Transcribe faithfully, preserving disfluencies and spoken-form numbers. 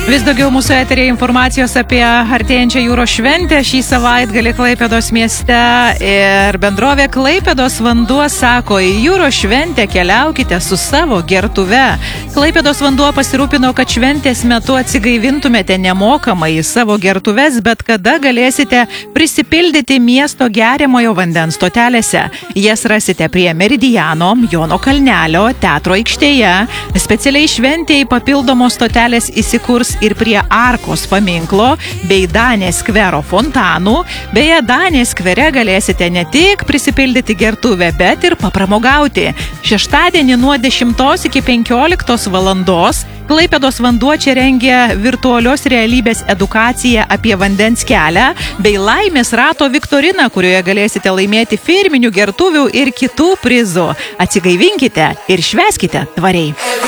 Vis daugiau mūsų eterėje informacijos apie artėjančią jūros šventę šį savaitgalį Klaipėdos mieste ir bendrovė Klaipėdos vanduo sako, į jūros šventę keliaukite su savo gertuve. Klaipėdos vanduo pasirūpino, kad šventės metu atsigaivintumėte nemokamai į savo gertuves, bet kada galėsite prisipildyti miesto geriamojo vandens stotelėse. Jas rasite prie Meridiano, Jono kalnelio, teatro aikštėje. Specialiai šventėjai papildomos stotelės įsikurs ir prie Arkos paminklo bei Danės skvero fontanų. Beje, Danės skvere galėsite ne tik prisipildyti gertuvę, bet ir papramogauti. Šeštadienį nuo dešimtos iki penkioliktos valandos Klaipėdos vanduo čia rengia virtualios realybės edukaciją apie vandens kelią bei laimės rato viktoriną, kurioje galėsite laimėti firminių gertuvių ir kitų prizų. Atsigaivinkite ir švęskite tvariai.